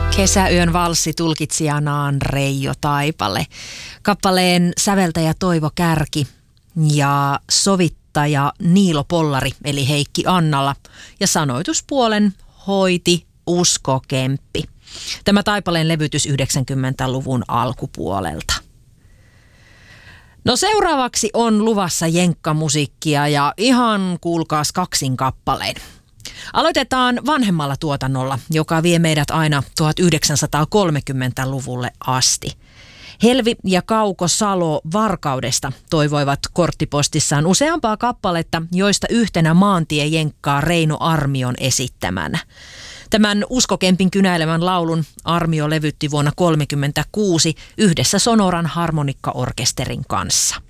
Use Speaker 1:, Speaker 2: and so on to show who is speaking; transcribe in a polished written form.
Speaker 1: Kesäyön valssi tulkitsijanaan Reijo Taipale. Kappaleen säveltäjä Toivo Kärki ja sovittaja Niilo Pollari eli Heikki Annala ja sanoituspuolen hoiti Usko Kemppi. Tämä Taipaleen levytys 90-luvun alkupuolelta. No seuraavaksi on luvassa jenkkamusiikkia ja ihan kuulkaas kaksin kappaleen. Aloitetaan vanhemmalla tuotannolla, joka vie meidät aina 1930-luvulle asti. Helvi ja Kauko Salo Varkaudesta toivoivat korttipostissaan useampaa kappaletta, joista yhtenä maantiejenkkaa Reino Armion esittämänä. Tämän Usko Kempin kynäilemän laulun Armio levytti vuonna 1936 yhdessä Sonoran harmonikkaorkesterin kanssa.